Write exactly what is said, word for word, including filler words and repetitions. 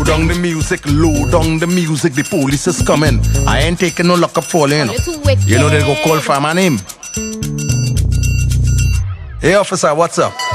Low down the music, low down the music. The police is coming. I ain't taking no lock up falling. You know, you know they go call for my name. Hey officer, what's up?